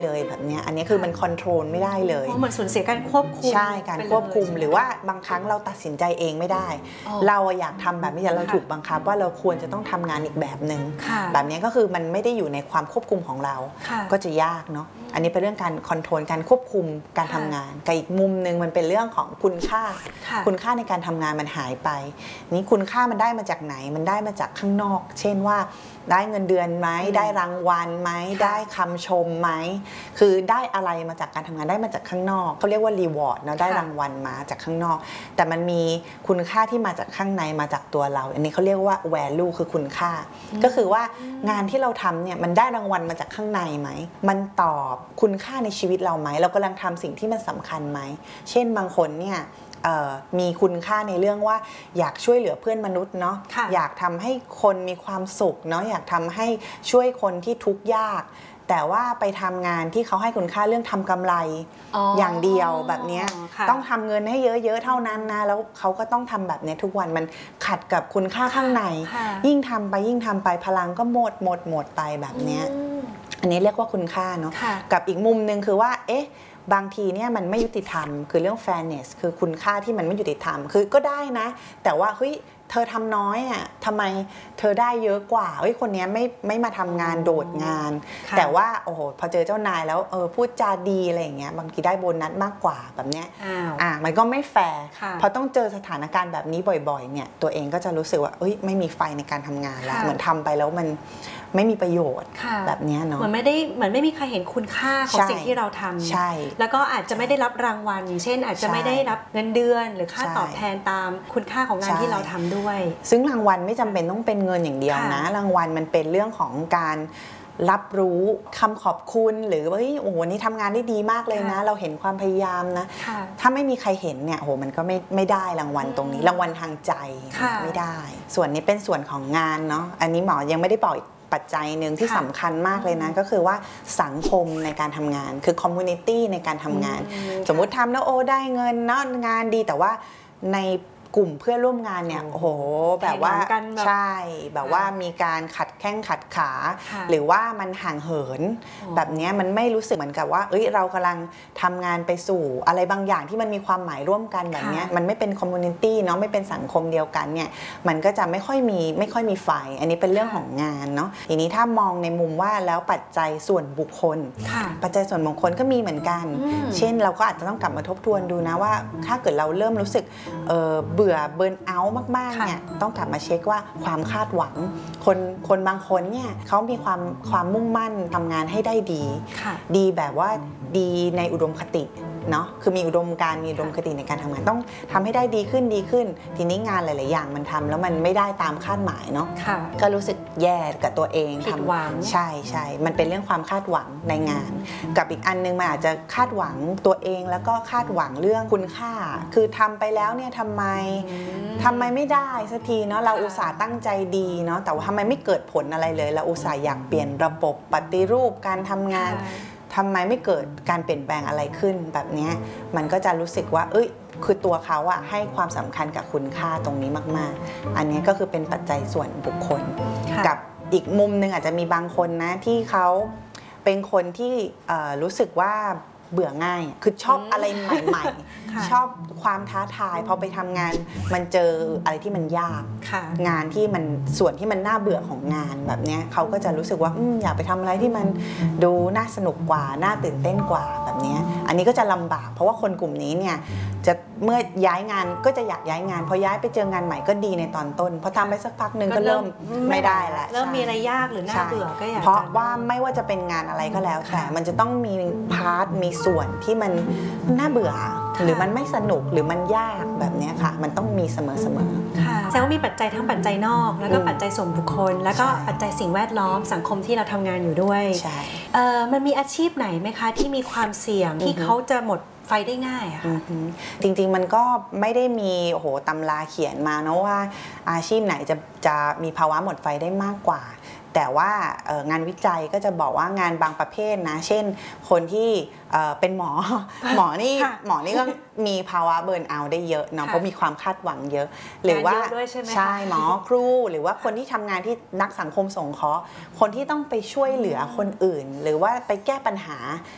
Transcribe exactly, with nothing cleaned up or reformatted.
เลยแบบนี้อันนี้คือมันคอนโทรลไม่ได้เลยเหมือนสูญเสียการควบคุมใช่การควบคุมหรือว่าบางครั้งเราตัดสินใจเองไม่ได้เราอยากทำแบบนี้แต่เราถูกบังคับว่าเราควรจะต้องทำงานอีกแบบหนึ่งแบบนี้ก็คือมันไม่ได้อยู่ในความควบคุมของเราก็จะยากเนาะอันนี้เป็นเรื่องการคอนโทรลการควบคุมการทำงานกับอีกมุมหนึ่งมันเป็นเรื่องของคุณค่าคุณค่าในการทำงานมันหายไปนี่คุณค่ามันได้มาจากไหนมันได้มาจากข้างนอกเช่นว่าได้เงินเดือนไหมได้รางวัลไหมได้คำชมไหมคือได้อะไรมาจากการทำงานได้มาจากข้างนอกเขาเรียกว่ารีวอร์ดเนาะได้รางวัลมาจากข้างนอกแต่มันมีคุณค่าที่มาจากข้างในมาจากตัวเราอันนี้เขาเรียกว่า value คือคุณค่าก็คือว่างานที่เราทำเนี่ยมันได้รางวัลมาจากข้างในไหมมันตอบคุณค่าในชีวิตเราไหมเรากำลังทำสิ่งที่มันสำคัญไหมเช่นบางคนเนี่ยมีคุณค่าในเรื่องว่าอยากช่วยเหลือเพื่อนมนุษย์เนาะอยากทำให้คนมีความสุขเนาะอยากทำให้ช่วยคนที่ทุกข์ยากแต่ว่าไปทำงานที่เขาให้คุณค่าเรื่องทำกำไร อ, อย่างเดียวแบบนี้ต้องทำเงินให้เยอะๆเท่านั้นนะแล้วเขาก็ต้องทำแบบนี้ทุกวันมันขัดกับคุณค่าข้างในยิ่งทำไปยิ่งทำไปพลังก็หมดหมดหมดไปแบบนี้อันนี้เรียกว่าคุณค่าเนาะกับอีกมุมหนึ่งคือว่าเอ๊ะบางทีเนี่ยมันไม่ยุติธรรมคือเรื่อง fairness คือคุณค่าที่มันไม่ยุติธรรมคือก็ได้นะแต่ว่าเฮ้ยเธอทำน้อยอ่ะทำไมเธอได้เยอะกว่าเฮ้ยคนนี้ไม่ไม่มาทำงานโดดงานแต่ว่าโอ้โหพอเจอเจ้านายแล้วเออพูดจาดีอะไรอย่างเงี้ยบางทีได้โบนัสมากกว่าแบบเนี้ยอ่ามันก็ไม่แฟร์พอต้องเจอสถานการณ์แบบนี้บ่อยๆเนี่ยตัวเองก็จะรู้สึกว่าเอ้ยไม่มีไฟในการทำงานแล้วเหมือนทำไปแล้วมันไม่มีประโยชน์แบบนี้เนาะเหมือนไม่ได้เหมือนไม่มีใครเห็นคุณค่าของสิ่งที่เราทำใช่แล้วก็อาจจะไม่ได้รับรางวัลเช่นอาจจะไม่ได้รับเงินเดือนหรือค่าตอบแทนตามคุณค่าของงานที่เราทำด้วยซึ่งรางวัลไม่จำเป็นต้องเป็นเงินอย่างเดียวนะรางวัลมันเป็นเรื่องของการรับรู้คำขอบคุณหรือว่าเฮ้ยโอ้โหนี่ทำงานได้ดีมากเลยนะเราเห็นความพยายามนะถ้าไม่มีใครเห็นเนี่ยโอ้โหมันก็ไม่ไม่ได้รางวัลตรงนี้รางวัลทางใจไม่ได้ส่วนนี้เป็นส่วนของงานเนาะอันนี้หมอยังไม่ได้บอกปัจจัยหนึ่งที่สำคัญมากเลยนะก็คือว่าสังคมในการทำงานคือคอมมูนิตี้ในการทำงานสมมุติทำแล้วโอ้ได้เงินเนาะงานดีแต่ว่าในกลุ่มเพื่อนร่วมงานเนี่ยโอ้โหแบบว่าใช่แบบว่ามีการขัดแข้งขัดขาหรือว่ามันห่างเหินแบบนี้มันไม่รู้สึกเหมือนกับว่าเอ้ยเรากำลังทำงานไปสู่อะไรบางอย่างที่มันมีความหมายร่วมกันแบบนี้มันไม่เป็นคอมมูนิตี้เนาะไม่เป็นสังคมเดียวกันเนี่ยมันก็จะไม่ค่อยมีไม่ค่อยมีไฟอันนี้เป็นเรื่องของงานเนาะทีนี้ถ้ามองในมุมว่าแล้วปัจจัยส่วนบุคคลปัจจัยส่วนบุคคลก็มีเหมือนกันเช่นเราก็อาจจะต้องกลับมาทบทวนดูนะว่าถ้าเกิดเราเริ่มรู้สึกเออเบื่อเบิร์นเอาท์มากๆเนี่ยต้องกลับมาเช็คว่าความคาดหวังคนคนบางคนเนี่ยเขามีความความมุ่งมั่นทำงานให้ได้ดีดีแบบว่าดีในอุดมคติเนาะคือมีอุดมการมีอุดมคติในการทำงานต้องทำให้ได้ดีขึ้นดีขึ้นทีนี้งานหลายๆอย่างมันทำแล้วมันไม่ได้ตามคาดหมายเนาะก็รู้สึกแย่กับตัวเองผิดหวังใช่ใช่มันเป็นเรื่องความคาดหวังในงานกับอีกอันนึงมันอาจจะคาดหวังตัวเองแล้วก็คาดหวังเรื่องคุณค่าคือทำไปแล้วเนี่ยทำไมทำไมไม่ได้สักทีเนาะเราอุตส่าห์ตั้งใจดีเนาะแต่ว่าทำไมไม่เกิดผลอะไรเลยเราอุตส่าห์อยากเปลี่ยนระบบปฏิรูปการทำงานทำไมไม่เกิดการเปลี่ยนแปลงอะไรขึ้นแบบนี้มันก็จะรู้สึกว่าเอ้ยคือตัวเขาอะให้ความสำคัญกับคุณค่าตรงนี้มากๆอันนี้ก็คือเป็นปัจจัยส่วนบุคคลกับอีกมุมนึงอาจจะมีบางคนนะที่เขาเป็นคนที่รู้สึกว่าเบื่อง่ายคือชอบอะไรใหม่ๆชอบความท้าทายพอไปทำงานมันเจออะไรที่มันยากงานที่มันส่วนที่มันน่าเบื่อของงานแบบนี้เขาก็จะรู้สึกว่าอยากไปทำอะไรที่มันดูน่าสนุกกว่าน่าตื่นเต้นกว่าแบบนี้อันนี้ก็จะลำบากเพราะว่าคนกลุ่มนี้เนี่ยจะเมื่อย้ายงานก็จะอยากย้ายงานพอย้ายไปเจองานใหม่ก็ดีในตอนต้นพอทำไปสักพักนึงก็เริ่มไม่ได้แล้วเริ่มมีอะไรยากหรือน่าเบื่อก็อยากเพราะว่าไม่ว่าจะเป็นงานอะไรก็แล้วแต่มันจะต้องมีพาร์ทมีส่วนที่มันน่าเบื่อหรือมันไม่สนุกหรือมันยากแบบนี้ค่ะมันต้องมีเสมอๆค่ะแสดงว่ามีปัจจัยทั้งปัจจัยนอกแล้วก็ปัจจัยส่วนบุคคลแล้วก็ปัจจัยสิ่งแวดล้อมสังคมที่เราทำงานอยู่ด้วยใช่มันมีอาชีพไหนไหมคะที่มีความเสี่ยงที่เขาจะหมดไฟได้ง่ายอะค่ะจริงๆมันก็ไม่ได้มีโอ้โหตำราเขียนมาเนาะว่าอาชีพไหนจะจะมีภาวะหมดไฟได้มากกว่าแต่ว่างานวิจัยก็จะบอกว่างานบางประเภทนะเช่นคนที่เป็นหมอหมอนี่หมอนี่ก็มีภาวะเบิร์นเอาท์ได้เยอะเนาะเพราะมีความคาดหวังเยอะหรือว่าใช่หมอครูหรือว่าคนที่ทำงานที่นักสังคมสงเคราะห์คนที่ต้องไปช่วยเหลือคนอื่นหรือว่าไปแก้ปัญหา